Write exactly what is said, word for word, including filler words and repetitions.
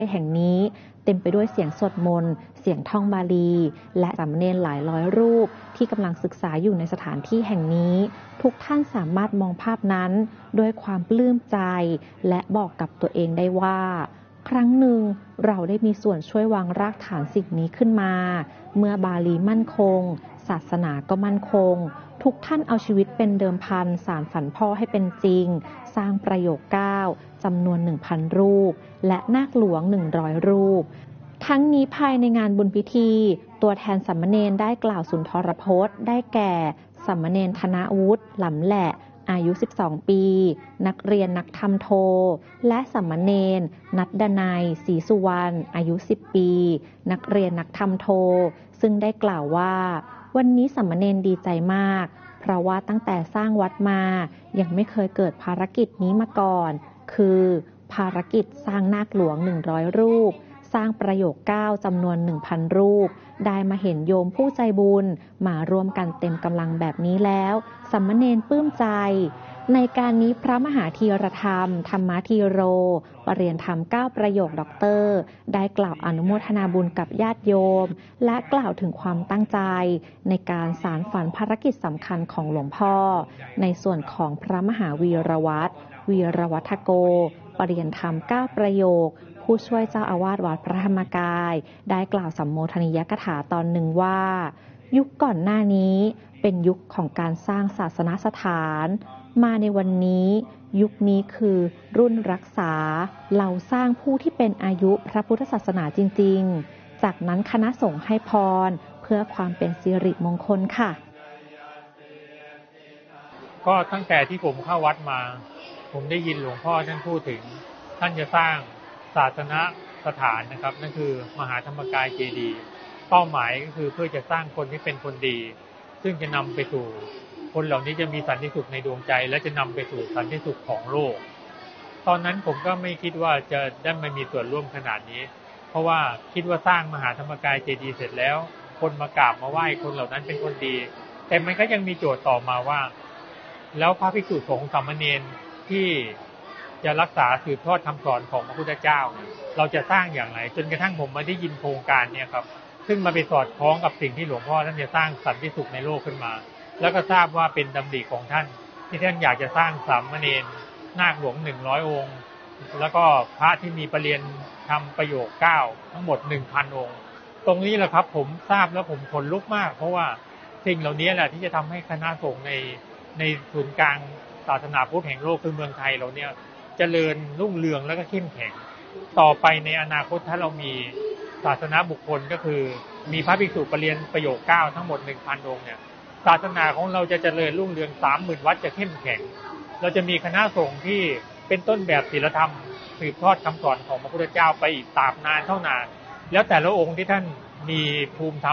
แห่งนี้เต็มไปด้วยเสียงสวดมนต์เสียงท่องบาลีและสามเณรหลายร้อยรูปที่กำลังศึกษาอยู่ในสถานที่แห่งนี้ทุกท่านสามารถมองภาพนั้นด้วยความปลื้มใจและบอกกับตัวเองได้ว่าครั้งหนึ่งเราได้มีส่วนช่วยวางรากฐานสิ่งนี้ขึ้นมาเมื่อบาลีมั่นคงศาสนาก็มั่นคงทุกท่านเอาชีวิตเป็นเดิมพันสานฝันพ่อให้เป็นจริงสร้างประโยคเก้าจำนวน หนึ่งพัน รูปและนาคหลวง หนึ่งร้อย รูปทั้งนี้ภายในงานบุญพิธีตัวแทนสามเณรได้กล่าวสุนทรพจน์ได้แก่สามเณรธนวุฒิหลำแหละอายุสิบสองปีนักเรียนนักธรรมโทและสามเณรนัดดนัยศรีสุวรรณอายุสิบปีนักเรียนนักธรรมโทซึ่งได้กล่าวว่าวันนี้สามเณรดีใจมากเพราะว่าตั้งแต่สร้างวัดมายังไม่เคยเกิดภารกิจนี้มาก่อนคือภารกิจสร้างนาคหลวงหนึ่งร้อยรูปสร้างประโยคเก้าจำนวน หนึ่งพัน รูปได้มาเห็นโยมผู้ใจบุญมาร่วมกันเต็มกำลังแบบนี้แล้วสามเณรปลื้มใจในการนี้พระมหาธีรธรรมธรรมธีโรปรริยนธรรมเก้าประโยคด็อกเตอร์ได้กล่าวอนุโมทนาบุญกับญาติโยมและกล่าวถึงความตั้งใจในการสานฝันภารกิจสำคัญของหลวงพ่อในส่วนของพระมหาวีรวัตรวีรวัฒโกปรริยนธรรมเก้าประโยคผู้ช่วยเจ้าอาวาสวัดพระธรรมกายได้กล่าวสัมโมทนียกถาตอนหนึ่งว่ายุคก่อนหน้านี้เป็นยุคของการสร้างศาสนสถานมาในวันนี้ยุคนี้คือรุ่นรักษาเราสร้างผู้ที่เป็นอายุพระพุทธศาสนาจริงๆจากนั้นคณะสงฆ์ให้พรเพื่อความเป็นสิริมงคลค่ะก็ตั้งแต่ที่ผมเข้าวัดมาผมได้ยินหลวงพ่อท่านพูดถึงท่านจะสร้างศาสนสถานนะครับนั่นคือมหาธรรมกายเจดีย์เป้าหมายก็คือเพื่อจะสร้างคนที่เป็นคนดีซึ่งจะนำไปสู่คนเหล่านี้จะมีสันติสุขในดวงใจและจะนำไปสู่สันติสุขของโลกตอนนั้นผมก็ไม่คิดว่าจะได้มามีส่วนร่วมขนาดนี้เพราะว่าคิดว่าสร้างมหาธรรมกายเจดีย์เสร็จแล้วคนมากราบมาไหว้คนเหล่านั้นเป็นคนดีแต่มันก็ยังมีโจทย์ต่อมาว่าแล้วพระภิกษุสงฆ์สามเณรที่จะรักษาสืบทอดคำสอนของพระพุทธเจ้าเราจะสร้างอย่างไรจนกระทั่งผมมาได้ยินโครงการเนี่ยครับซึ่งมาไปสอดคล้องกับสิ่งที่หลวงพ่อท่านจะสร้างสันติสุขในโลกขึ้นมาแล้วก็ทราบว่าเป็นดำริของท่านที่ท่านอยากจะสร้างสามเณรนาคหลวงหนึ่งร้อยองค์แล้วก็พระที่มีประเรียนทำประโยคเก้าทั้งหมด หนึ่งพัน องค์ตรงนี้แหละครับผมทราบแล้วผมขนลุกมากเพราะว่าสิ่งเหล่านี้แหละที่จะทำให้คณะสงฆ์ในในศูนย์กลางศาสนาพุทธแห่งโลกคือเมืองไทยเราเนี่ยเจริญรุ่งเรืองแล้วก็เข้มแข็งต่อไปในอนาคตถ้าเรามีศาสนาบุคคลก็คือมีพระภิกษุประเรียนประโยคเก้าทั้งหมด หนึ่งพัน องค์เนี่ยศาสนาของเราจะเจริญรุ่งเรือง สามหมื่น วัดจะเข้มแข็งเราจะมีคณะสงฆ์ที่เป็นต้นแบบศีลธรรมสืบทอดคำสอนของพระพุทธเจ้าไปอีกตราบนานเท่านานแล้วแต่ละองค์ที่ท่านมีภูมิธรรม